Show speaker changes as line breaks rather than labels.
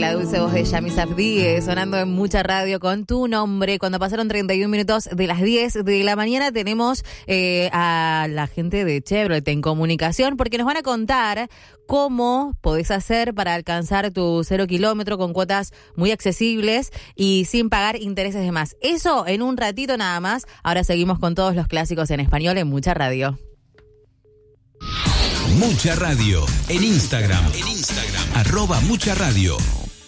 la dulce voz de Yami Safdie sonando en mucha radio con tu nombre. Cuando pasaron 31 minutos de las 10 de la mañana tenemos a la gente de Chevrolet en comunicación porque nos van a contar cómo podés hacer para alcanzar tu 0 kilómetro con cuotas muy accesibles y sin pagar intereses de más. Eso en un ratito nada más. Ahora seguimos con todos los clásicos en español en mucha radio.
Mucha Radio en Instagram. @mucha radio.